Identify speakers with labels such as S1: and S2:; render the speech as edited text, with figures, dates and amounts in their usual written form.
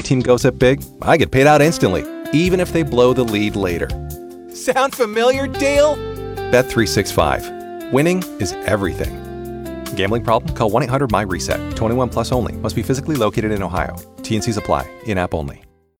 S1: team goes up big, I get paid out instantly, even if they blow the lead later.
S2: Sound familiar, Dale?
S1: Bet365. Winning is everything. Gambling problem? Call 1-800-MY-RESET. 21 plus only. Must be physically located in Ohio. T&Cs apply. In-app only.